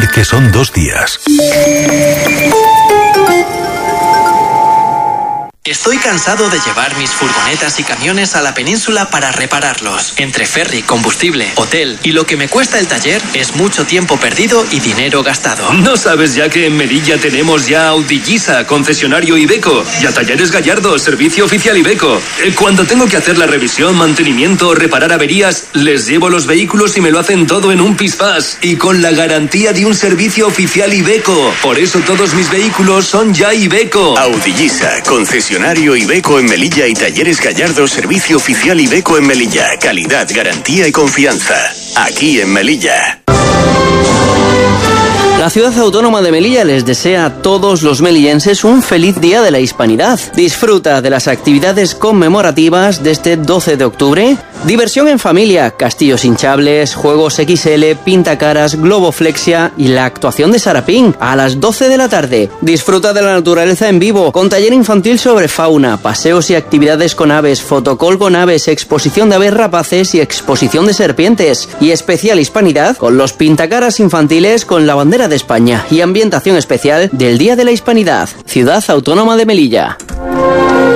sabe que son 2 días. Estoy cansado de llevar mis furgonetas y camiones a la península para repararlos. Entre ferry, combustible, hotel y lo que me cuesta el taller es mucho tiempo perdido y dinero gastado. ¿No sabes ya que en Melilla tenemos ya Audillisa, concesionario Iveco, y a Talleres Gallardo, servicio oficial Iveco? Cuando tengo que hacer la revisión, mantenimiento o reparar averías, les llevo los vehículos y me lo hacen todo en un pispás y con la garantía de un servicio oficial Iveco. Por eso todos mis vehículos son ya Iveco. Audillisa, concesionario Iveco en Melilla y Talleres Gallardo, servicio oficial Iveco en Melilla. Calidad, garantía y confianza. Aquí en Melilla. La ciudad autónoma de Melilla les desea a todos los melillenses un feliz Día de la Hispanidad. Disfruta de las actividades conmemorativas de este 12 de octubre. Diversión en familia, castillos hinchables, juegos XL, pintacaras, globoflexia y la actuación de Sarapín a las 12 de la tarde. Disfruta de la naturaleza en vivo, con taller infantil sobre fauna, paseos y actividades con aves, fotocall con aves, exposición de aves rapaces y exposición de serpientes. Y especial Hispanidad con los pintacaras infantiles con la bandera de España y ambientación especial del Día de la Hispanidad. Ciudad Autónoma de Melilla.